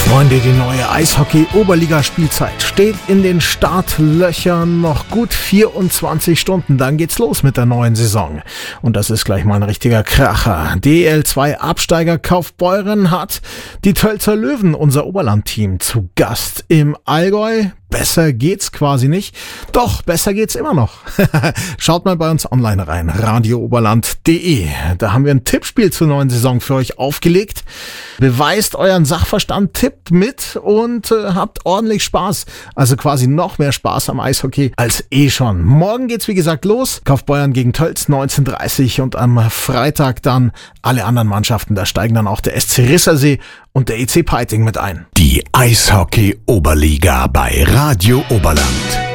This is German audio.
Freunde, die neue Eishockey-Oberliga-Spielzeit steht in den Startlöchern. Noch gut 24 Stunden, dann geht's los mit der neuen Saison. Und das ist gleich mal ein richtiger Kracher. DL2-Absteiger Kaufbeuren hat die Tölzer Löwen, unser Oberland-Team, zu Gast im Allgäu. Besser geht's quasi nicht. Doch, besser geht's immer noch. Schaut mal bei uns online rein, radiooberland.de. Da haben wir ein Tippspiel zur neuen Saison für euch aufgelegt. Beweist euren Sachverstand, tippt mit und habt ordentlich Spaß. Also quasi noch mehr Spaß am Eishockey als schon. Morgen geht's wie gesagt los. Kaufbeuren gegen Tölz 19:30 und am Freitag dann alle anderen Mannschaften. Da steigen dann auch der SC Rissersee und der EC Peiting mit ein. Die Eishockey-Oberliga bei Radio Oberland.